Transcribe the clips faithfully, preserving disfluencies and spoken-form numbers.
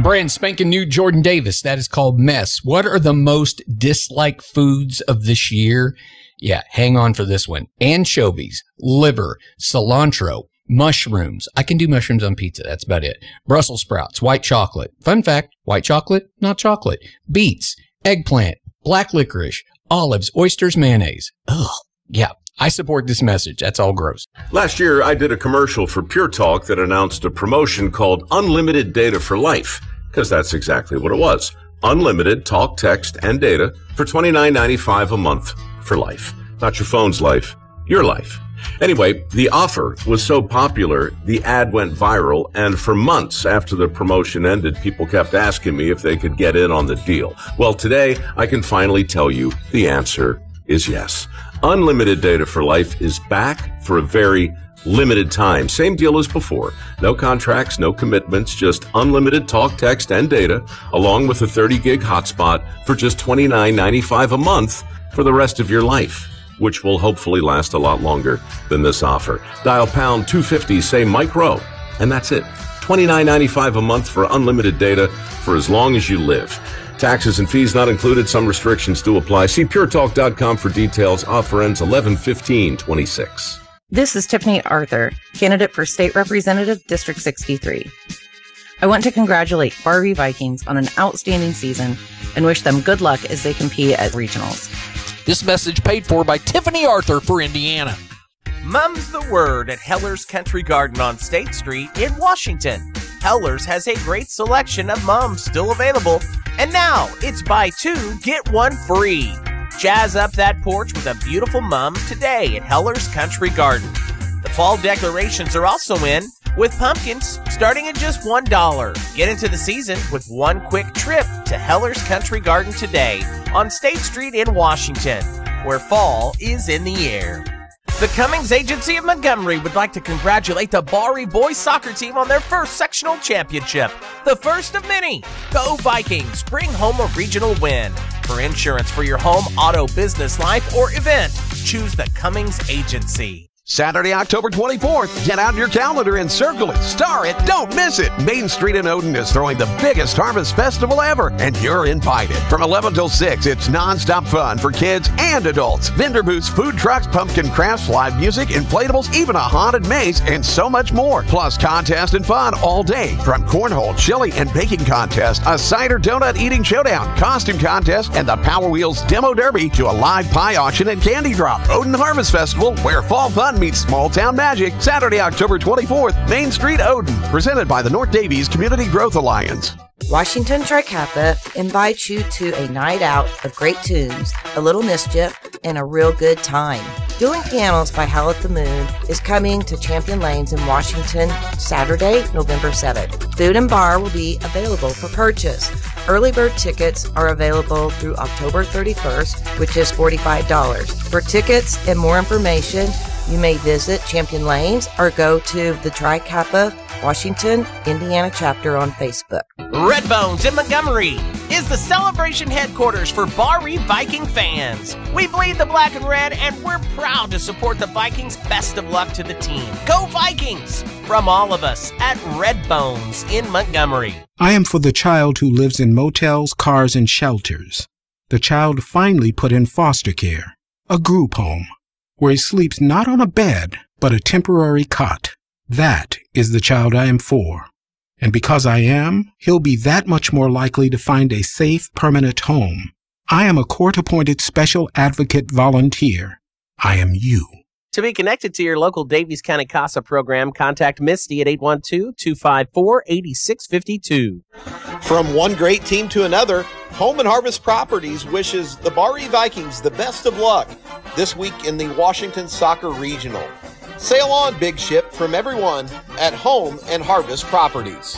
Brand spanking new Jordan Davis. That is called Mess. What are the most disliked foods of this year? Yeah, hang on for this one. Anchovies, liver, cilantro, mushrooms. I can do mushrooms on pizza. That's about it. Brussels sprouts, white chocolate. Fun fact, white chocolate, not chocolate. Beets, eggplant, black licorice, olives, oysters, mayonnaise. Ugh. Yeah, I support this message. That's all gross. Last year, I did a commercial for Pure Talk that announced a promotion called Unlimited Data for Life, because that's exactly what it was. Unlimited talk, text, and data for twenty-nine ninety-five a month for life. Not your phone's life, your life. Anyway, the offer was so popular, the ad went viral, and for months after the promotion ended, people kept asking me if they could get in on the deal. Well, today, I can finally tell you the answer is yes. Unlimited Data for Life is back for a very limited time. Same deal as before. No contracts, no commitments, just unlimited talk, text, and data, along with a thirty gig hotspot for just twenty-nine ninety-five a month for the rest of your life, which will hopefully last a lot longer than this offer. Dial pound two fifty, say Mike Rowe, and that's it. twenty-nine ninety-five a month for unlimited data for as long as you live. Taxes and fees not included. Some restrictions do apply. See pure talk dot com for details. Offer ends eleven fifteen twenty-six. This is Tiffany Arthur, candidate for State Representative District sixty-three. I want to congratulate Barry Vikings on an outstanding season and wish them good luck as they compete at regionals. This message paid for by Tiffany Arthur for Indiana. Mum's the word at Heller's Country Garden on State Street in Washington. Heller's has a great selection of mums still available, and now it's buy two, get one free. Jazz up that porch with a beautiful mum today at Heller's Country Garden. The fall decorations are also in, with pumpkins starting at just one dollar. Get into the season with one quick trip to Heller's Country Garden today on State Street in Washington, where fall is in the air. The Cummings Agency of Montgomery would like to congratulate the Barry boys soccer team on their first sectional championship, the first of many. Go Vikings, bring home a regional win. For insurance for your home, auto, business, life, or event, choose the Cummings Agency. Saturday, October twenty-fourth. Get out your calendar and circle it. Star it. Don't miss it. Main Street in Odin is throwing the biggest harvest festival ever, and you're invited. From eleven till six, it's nonstop fun for kids and adults. Vendor booths, food trucks, pumpkin crafts, live music, inflatables, even a haunted maze, and so much more. Plus, contest and fun all day. From cornhole, chili, and baking contest, a cider donut eating showdown, costume contest, and the Power Wheels Demo Derby to a live pie auction and candy drop. Odin Harvest Festival, where fall fun meets small town magic. Saturday, October twenty-fourth, Main Street, Odin. Presented by the North Davies Community Growth Alliance. Washington Tri Kappa invites you to a night out of great tunes, a little mischief, and a real good time. Dueling Pianos by Howl at the Moon is coming to Champion Lanes in Washington Saturday, November seventh. Food and bar will be available for purchase. Early bird tickets are available through October thirty-first, which is forty-five dollars. For tickets and more information, you may visit Champion Lanes or go to the Tri Kappa Washington, Indiana chapter on Facebook. Red Bones in Montgomery is the celebration headquarters for Barry Viking fans. We bleed the black and red, and we're proud to support the Vikings. Best of luck to the team. Go Vikings! From all of us at Red Bones in Montgomery. I am for the child who lives in motels, cars, and shelters. The child finally put in foster care, a group home, where he sleeps not on a bed, but a temporary cot. That is the child I am for. And because I am, he'll be that much more likely to find a safe, permanent home. I am a court-appointed special advocate volunteer. I am you. To be connected to your local Davies County CASA program, contact Misty at eight one two, two five four, eight six five two. From one great team to another, Home and Harvest Properties wishes the Barry Vikings the best of luck this week in the Washington Soccer Regional. Sail on, Big Ship, from everyone at Home and Harvest Properties.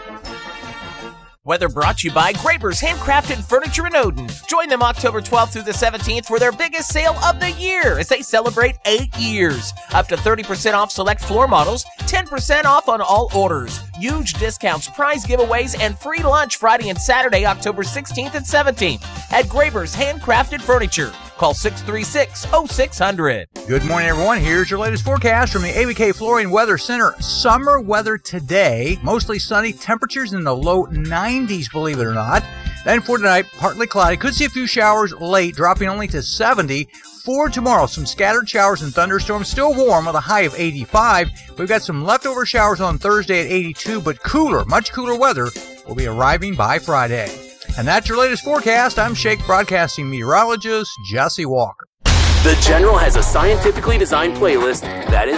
Weather brought to you by Graber's Handcrafted Furniture in Odin. Join them October twelfth through the seventeenth for their biggest sale of the year as they celebrate eight years. Up to thirty percent off select floor models, ten percent off on all orders. Huge discounts, prize giveaways, and free lunch Friday and Saturday, October sixteenth and seventeenth at Graber's Handcrafted Furniture. Call six three six, oh six hundred. Good morning, everyone. Here's your latest forecast from the A B K Flooring Weather Center. Summer weather today, mostly sunny, temperatures in the low nineties, believe it or not. Then for tonight, partly cloudy. Could see a few showers late, dropping only to seventy. For tomorrow, some scattered showers and thunderstorms, still warm with a high of eighty-five. We've got some leftover showers on Thursday at eighty-two, but cooler, much cooler weather will be arriving by Friday. And that's your latest forecast. I'm Shake Broadcasting meteorologist Jesse Walker. The General has a scientifically designed playlist that is